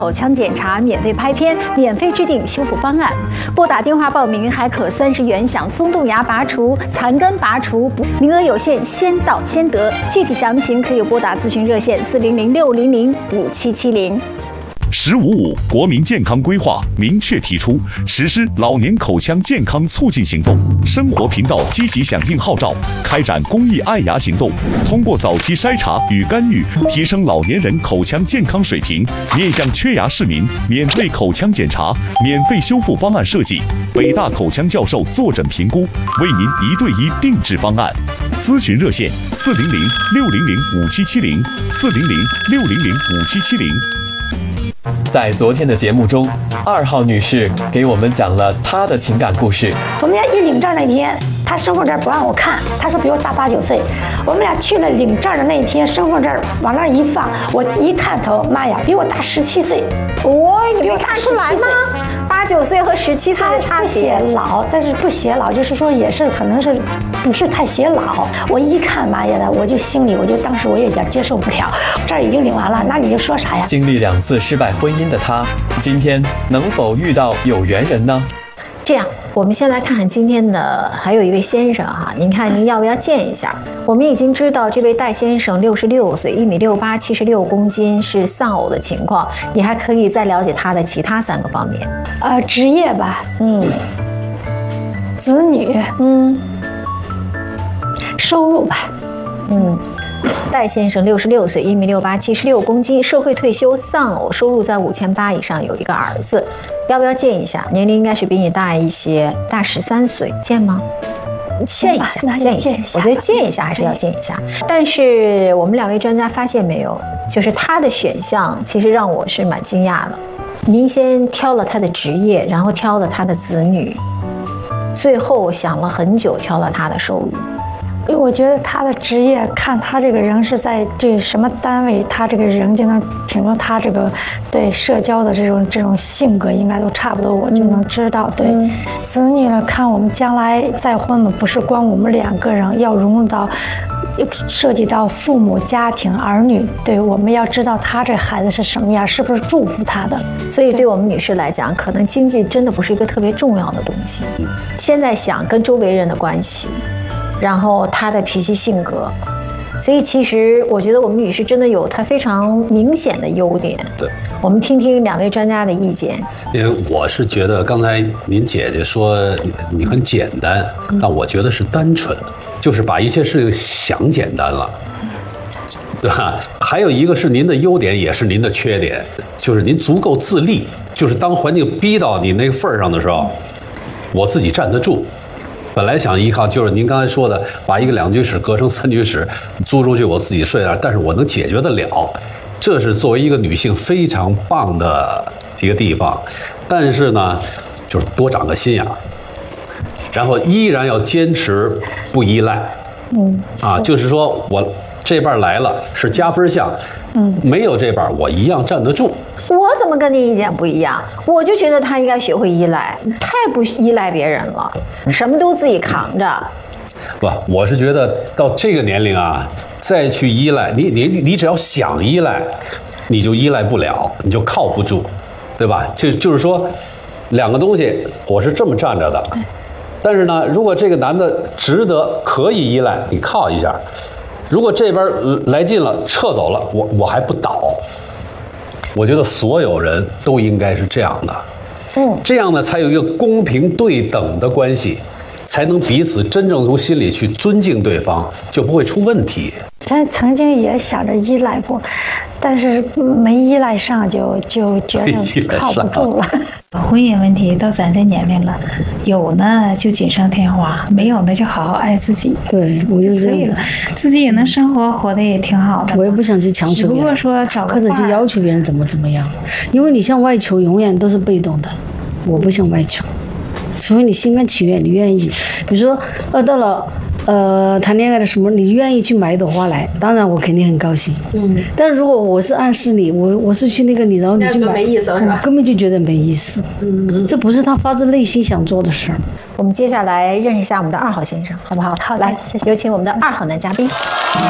口腔检查、免费拍片、免费制定修复方案。拨打电话报名还可30元享松动牙拔除、残根拔除，名额有限，先到先得。具体详情可以拨打咨询热线400-600-5770。 “15.5”国民健康规划明确提出，实施老年口腔健康促进行动。生活频道积极响应号召，开展公益爱牙行动，通过早期筛查与干预，提升老年人口腔健康水平。面向缺牙市民，免费口腔检查、免费修复方案设计，北大口腔教授坐诊评估，为您1对1定制方案。咨询热线400-600-5770，400-600-5770。 在昨天的节目中，2号女士给我们讲了她的情感故事。 我们俩一领证那天，她身份证不让我看，她说比我大8、9岁。我们俩去了领证的那一天，身份证往那一放，我一探头，妈呀，比我大17岁。 你没看出来吗？8、9岁和17岁的差别。 不显老，但是不显老，就是说也是可能是不是太显老。我一看，妈呀的，我就心里当时我也有点接受不了。这儿已经领完了，那你就说啥呀？ 经历2次失败婚姻的她，今天能否遇到有缘人呢？ 这样，我们先来看看今天的还有一位先生哈，您看您要不要见一下？我们已经知道这位戴先生66岁，1.68米，76公斤，是丧偶的情况。你还可以再了解他的其他3个方面。 职业吧，子女，收入吧， 戴先生66岁，1.68米，76公斤，社会退休，丧偶，收入在5800以上，有一个儿子。要不要见一下？年龄应该是比你大一些，大13岁，见吗？见一下，见一下。我觉得见一下还是要见一下。但是我们2位专家发现没有，就是他的选项其实让我是蛮惊讶的。您先挑了他的职业，然后挑了他的子女，最后想了很久，挑了他的收入。 因为我觉得他的职业，看他这个人是在这什么单位，他这个人就能评论他这个对社交的这种性格应该都差不多，我就能知道。对，子女呢，看我们将来再婚呢，不是光我们2个人，要融入到涉及到父母、家庭、儿女。对，我们要知道他这孩子是什么样，是不是祝福他的。 所以对我们女士来讲，可能经济真的不是一个特别重要的东西。现在想跟周围人的关系，然后他的脾气性格，所以其实我觉得我们女士真的有她非常明显的优点。 对， 我们听听2位专家的意见。 因为我是觉得刚才您姐姐说你很简单，但我觉得是单纯，就是把一切事情想简单了，对吧？还有一个是您的优点，也是您的缺点，就是您足够自立，就是当环境逼到你那个份儿上的时候，我自己站得住。本来想依靠，就是您刚才说的，把一个2居室隔成3居室，租出去我自己睡那儿，但是我能解决得了，这是作为一个女性非常棒的一个地方。但是呢，就是多长个心眼儿，然后依然要坚持不依赖。就是说我这半来了是加分项，没有这半我一样站得住。 我怎么跟你意见不一样？我就觉得他应该学会依赖，太不依赖别人了，什么都自己扛着。 不，我是觉得到这个年龄啊，再去依赖你只要想依赖，你就依赖不了，你就靠不住，对吧？就是说，2个东西我是这么站着的，但是呢，如果这个男的值得可以依赖，你靠一下；如果这边来劲了，撤走了，我还不倒。我觉得所有人都应该是这样的，这样呢才有一个公平对等的关系，才能彼此真正从心里去尊敬对方，就不会出问题。 咱曾经也想着依赖过，但是没依赖上就觉得靠不住了。 婚姻问题到咱这年龄了，有呢就锦上添花，没有呢就好好爱自己。 对，我就这样的， 自己也能生活，活得也挺好的。 我也不想去强求别人， 只不过说找个或者去要求别人怎么样，因为你向外求永远都是被动的，我不向外求，除非你心甘情愿，你愿意。比如说到了谈恋爱的时候，你愿意去买一朵花来，当然我肯定很高兴。但是如果我是暗示你，我是去那个你，然后你去买，没意思了是吧？我根本就觉得没意思。这不是他发自内心想做的事儿。 我们接下来认识一下我们的2号先生，好不好？ 好， 来， 谢谢。 有请我们的2号男嘉宾。